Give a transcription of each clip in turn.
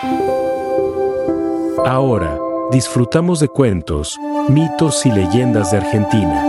Ahora, disfrutamos de cuentos, mitos y leyendas de Argentina.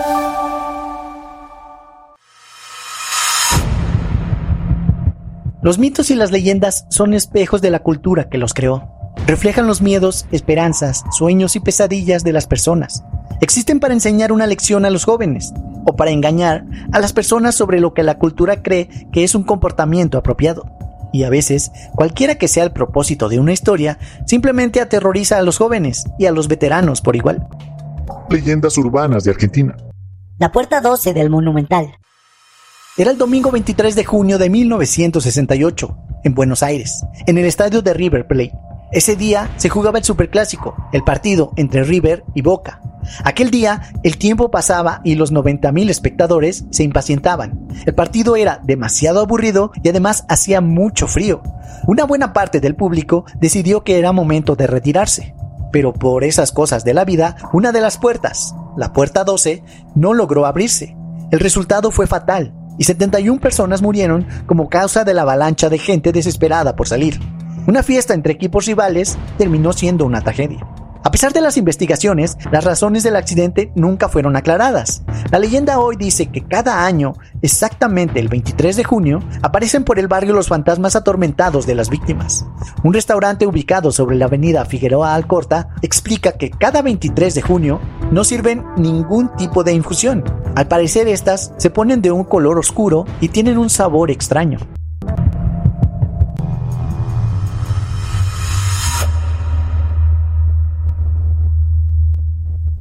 Los mitos y las leyendas son espejos de la cultura que los creó. Reflejan los miedos, esperanzas, sueños y pesadillas de las personas. Existen para enseñar una lección a los jóvenes o para engañar a las personas sobre lo que la cultura cree que es un comportamiento apropiado. Y a veces, cualquiera que sea el propósito de una historia, simplemente aterroriza a los jóvenes y a los veteranos por igual. Leyendas urbanas de Argentina. La puerta 12 del Monumental. Era el domingo 23 de junio de 1968, en Buenos Aires, en el estadio de River Plate. Ese día se jugaba el Superclásico, el partido entre River y Boca. Aquel día, el tiempo pasaba y los 90,000 espectadores se impacientaban. El partido era demasiado aburrido y además hacía mucho frío. Una buena parte del público decidió que era momento de retirarse. Pero por esas cosas de la vida, una de las puertas, la puerta 12, no logró abrirse. El resultado fue fatal y 71 personas murieron como causa de la avalancha de gente desesperada por salir. Una fiesta entre equipos rivales terminó siendo una tragedia. A pesar de las investigaciones, las razones del accidente nunca fueron aclaradas. La leyenda hoy dice que cada año, exactamente el 23 de junio, aparecen por el barrio los fantasmas atormentados de las víctimas. Un restaurante ubicado sobre la avenida Figueroa Alcorta explica que cada 23 de junio no sirven ningún tipo de infusión. Al parecer estas se ponen de un color oscuro y tienen un sabor extraño.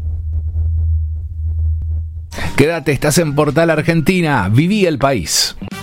Quédate, estás en Portal Argentina. Viví el país.